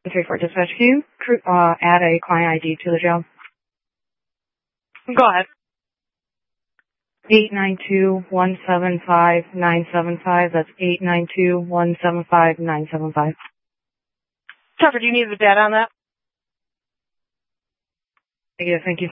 34 dispatch, can you add a client ID to the job? Go ahead. 892-175-975. That's 892-175-975. Trevor, do you need the data on that? Thank you.